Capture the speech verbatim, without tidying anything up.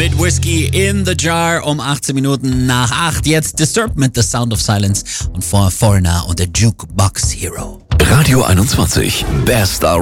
mit Whiskey in the Jar um achtzehn Minuten nach acht. Jetzt Disturbed mit The Sound of Silence und vor Foreigner und der Jukebox Hero. Radio einundzwanzig, Best